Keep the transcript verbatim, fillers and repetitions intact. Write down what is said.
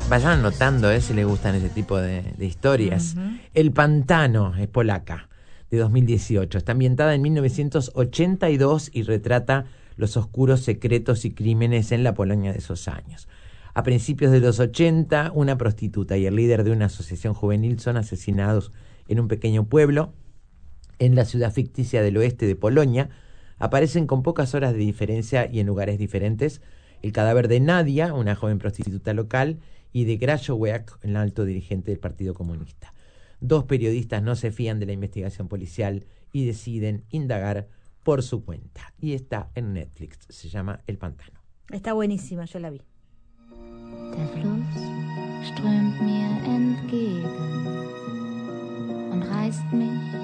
Vayan anotando eh, si les gustan ese tipo de, de historias. Uh-huh. El Pantano es polaca, de dos mil dieciocho. Está ambientada en mil novecientos ochenta y dos y retrata los oscuros secretos y crímenes en la Polonia de esos años. A principios de los ochenta, una prostituta y el líder de una asociación juvenil son asesinados en un pequeño pueblo en la ciudad ficticia del oeste de Polonia. Aparecen con pocas horas de diferencia y en lugares diferentes el cadáver de Nadia, una joven prostituta local, y de Grajowiak, el alto dirigente del Partido Comunista. Dos periodistas no se fían de la investigación policial y deciden indagar por su cuenta. Y está en Netflix, se llama El Pantano. Está buenísima, yo la vi. Der Fluss strömt mir entgegen und reißt mich